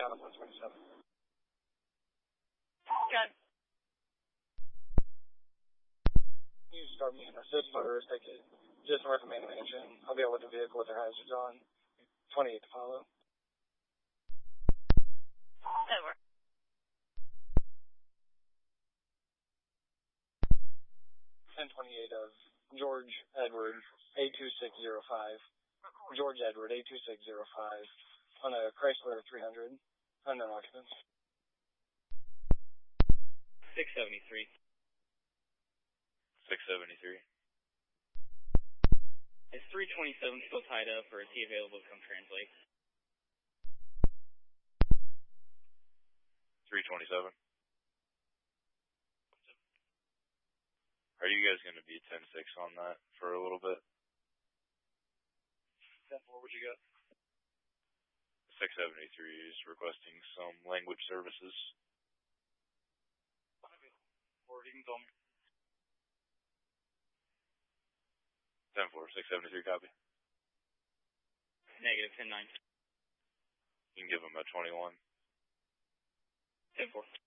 down to 127. Good. You start me an assist motorist ticket just north of Main Mansion. I'll be out with the vehicle with their hazards on. 28 to follow. Over. 1028 of George Edward, 82605. George Edward, 82605. On a Chrysler 300. Unknown occupants. 673. 673. Is 327 still tied up, or is he available to come translate? 327. Are you guys going to be 10-6 on that for a little bit? 10-4, what you got? 673 is requesting some language services. Or you can tell me. 10-4, 673 copy. Negative 10-9. You can give him a 21. 10-4.